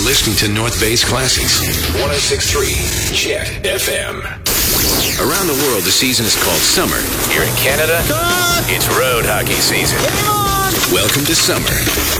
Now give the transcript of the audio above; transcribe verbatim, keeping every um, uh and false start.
listening to North Bay's Classics. one oh six point three Jet F M. Around the world, the season is called summer. Here in Canada, it's road hockey season. Welcome to summer.